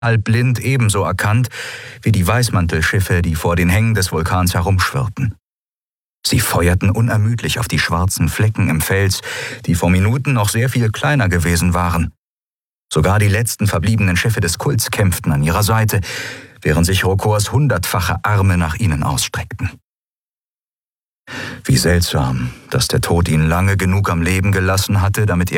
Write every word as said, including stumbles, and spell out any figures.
halbblind ebenso erkannt wie die Weißmantelschiffe, die vor den Hängen des Vulkans herumschwirrten. Sie feuerten unermüdlich auf die schwarzen Flecken im Fels, die vor Minuten noch sehr viel kleiner gewesen waren. Sogar die letzten verbliebenen Schiffe des Kults kämpften an ihrer Seite, während sich Rokors hundertfache Arme nach ihnen ausstreckten. Wie seltsam, dass der Tod ihn lange genug am Leben gelassen hatte, damit er